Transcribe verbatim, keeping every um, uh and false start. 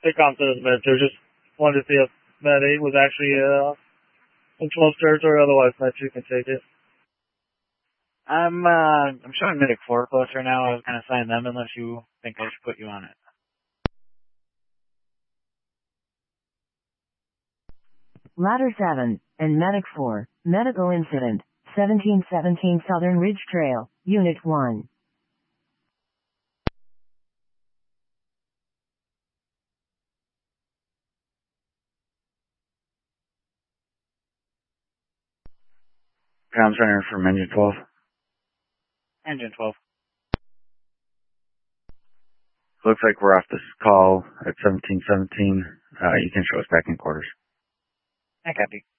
the comp to med two. Just wanted to see if med eight was actually uh, in twelve territory. Otherwise, med two can take it. I'm uh, I'm showing medic four close right now. I was gonna sign them unless you think I should put you on it. Ladder seven and medic four. Medical incident. seventeen seventeen Southern Ridge Trail, Unit one. Comm Center from Engine twelve. Engine twelve. Looks like we're off this call at seventeen seventeen. Uh, you can show us back in quarters. I copy.